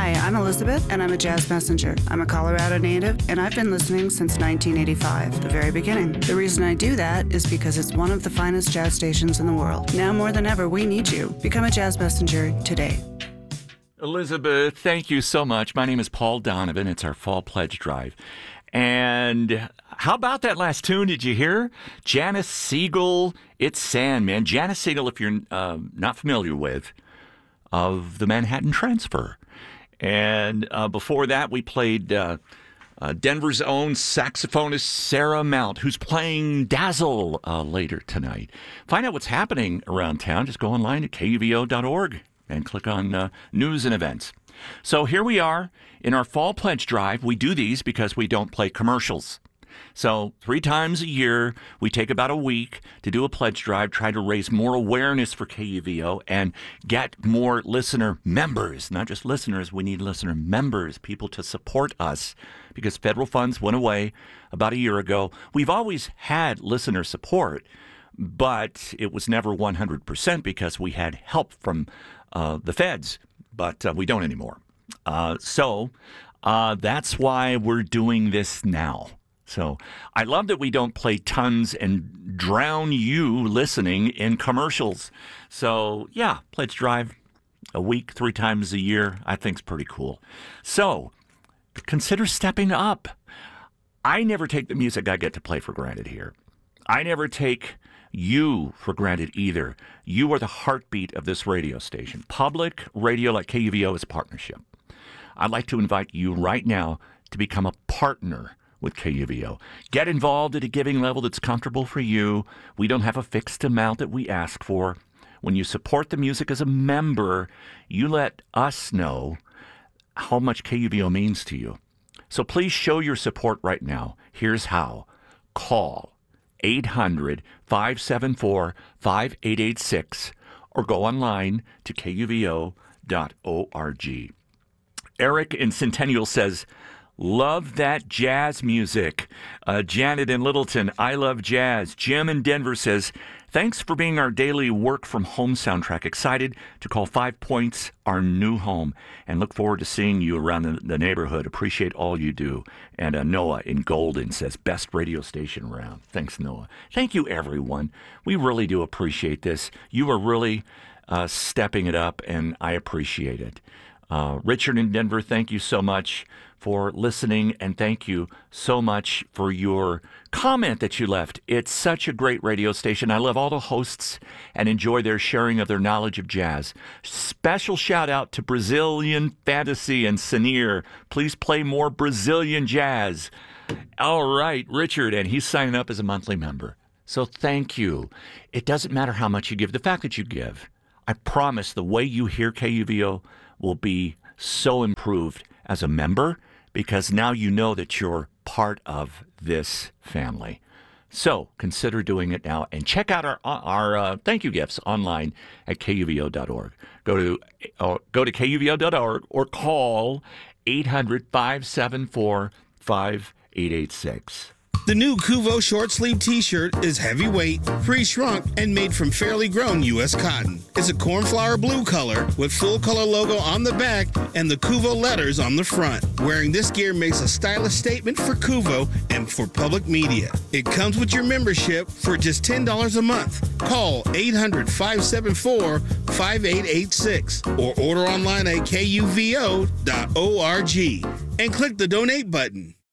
Hi, I'm Elizabeth, and I'm a jazz messenger. I'm a Colorado native, and I've been listening since 1985, the very beginning. The reason I do that is because it's one of the finest jazz stations in the world. Now more than ever, we need you. Become a jazz messenger today. Elizabeth, thank you so much. My name is Paul Donovan. It's our Fall Pledge Drive. And how about that last tune? Did you hear? Janis Siegel, It's Sandman. Janis Siegel, if you're not familiar with, of the Manhattan Transfer. And before that, we played Denver's own saxophonist Sarah Mount, who's playing Dazzle later tonight. Find out what's happening around town. Just go online to kuvo.org and click on news and events. So here we are in our Fall Pledge Drive. We do these because we don't play commercials. So 3 times a year, we take about a week to do a pledge drive, try to raise more awareness for KUVO and get more listener members. Not just listeners, we need listener members, people to support us, because federal funds went away about a year ago. We've always had listener support, but it was never 100% because we had help from the feds, but we don't anymore. So that's why we're doing this now. So I love that we don't play tons and drown you listening in commercials. So yeah, Pledge Drive a week, 3 times a year, I think is pretty cool. So consider stepping up. I never take the music I get to play for granted here. I never take you for granted either. You are the heartbeat of this radio station. Public radio like KUVO is a partnership. I'd like to invite you right now to become a partner with KUVO. Get involved at a giving level that's comfortable for you. We don't have a fixed amount that we ask for. When you support the music as a member, you let us know how much KUVO means to you. So please show your support right now. Here's how. Call 800-574-5886 or go online to kuvo.org. Eric in Centennial says, love that jazz music. Janet in Littleton, I love jazz. Jim in Denver says, thanks for being our daily work from home soundtrack. Excited to call 5 Points our new home and look forward to seeing you around the neighborhood. Appreciate all you do. And Noah in Golden says, best radio station around. Thanks, Noah. Thank you, everyone. We really do appreciate this. You are really stepping it up, and I appreciate it. Richard in Denver, thank you so much for listening, and thank you so much for your comment that you left. It's such a great radio station. I love all the hosts and enjoy their sharing of their knowledge of jazz. Special shout out to Brazilian Fantasy and Sinir. Please play more Brazilian jazz. All right, Richard, and he's signing up as a monthly member. So thank you. It doesn't matter how much you give. The fact that you give, I promise the way you hear KUVO will be so improved as a member, because now you know that you're part of this family. So consider doing it now and check out our thank you gifts online at kuvo.org. Go to kuvo.org or call 800-574-5886. The new Kuvo short sleeve t-shirt is heavyweight, pre-shrunk, and made from fairly grown U.S. cotton. It's a cornflower blue color with full color logo on the back and the Kuvo letters on the front. Wearing this gear makes a stylish statement for Kuvo and for public media. It comes with your membership for just $10 a month. Call 800-574-5886 or order online at kuvo.org and click the donate button.